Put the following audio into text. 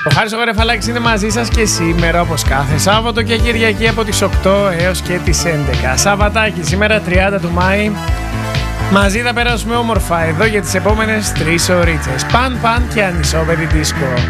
Ο Χάρης ο Γαρεφαλάκης είναι μαζί σας και σήμερα, όπως κάθε Σάββατο και Κυριακή από τις 8 έως και τις 11. Σαββατάκι, σήμερα 30 του Μάη. Μαζί θα περάσουμε όμορφα εδώ για τις επόμενες 3 ωρίτσες. Παν και ανισόβερη δίσκο.